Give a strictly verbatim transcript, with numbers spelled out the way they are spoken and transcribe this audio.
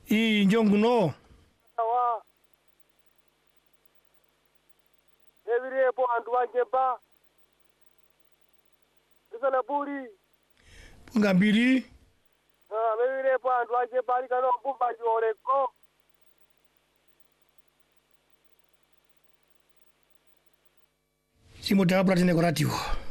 I njongu no. Sawa. Evire po antu wanjemba. Kisana buri. Ngambiri. Ah, evire po antu wanjemba ni kano mbumba joreko. Simo tabla tine koratiwo.